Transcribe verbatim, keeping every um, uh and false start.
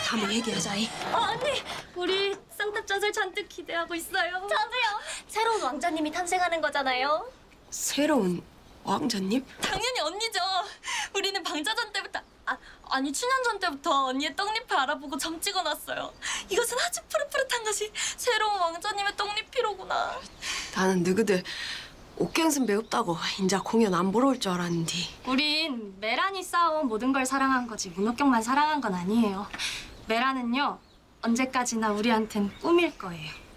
한번 얘기하자이. 어, 언니! 우리 쌍tap젖을 잔뜩 기대하고 있어요. 저도요. 새로운 왕자님이 탄생하는 거잖아요. 새로운 왕자님? 당연히 언니죠. 우리는 방자전 때부터, 아, 아니 칠년전 때부터 언니의 떡잎을 알아보고 점 찍어놨어요. 이것은 아주 푸릇푸릇한 것이 새로운 왕자님의 떡잎이로구나. 나는 너희들 옥경선 배웠다고 인자 공연 안 보러 올 줄 알았는데. 우린 메란이 쌓아온 모든 걸 사랑한 거지 문호경만 사랑한 건 아니에요. 메란은요, 언제까지나 우리한텐 꿈일 거예요.